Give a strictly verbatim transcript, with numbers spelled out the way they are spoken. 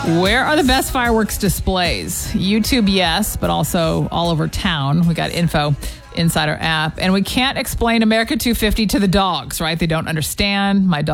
Where are the best fireworks displays? YouTube, yes, but also all over town. We got info inside our app. And we can't explain America two fifty to the dogs, right? They don't understand. My dog